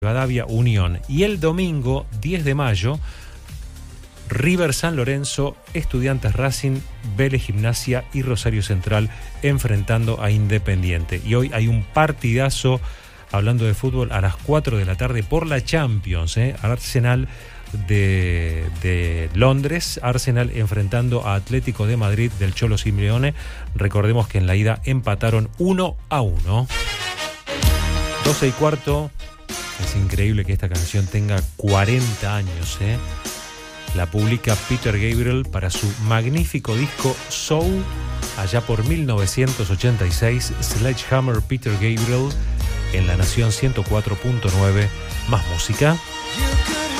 Rivadavia Unión. Y el domingo 10 de mayo, River San Lorenzo, Estudiantes Racing, Vélez Gimnasia y Rosario Central enfrentando a Independiente. Y hoy hay un partidazo, hablando de fútbol, a las 4 de la tarde por la Champions, Arsenal de Londres, Arsenal enfrentando a Atlético de Madrid del Cholo Simeone. Recordemos que en la ida empataron 1-1. 12:15. Es increíble que esta canción tenga 40 años, La publica Peter Gabriel para su magnífico disco Soul, allá por 1986, Sledgehammer Peter Gabriel, en La Nación 104.9, más música.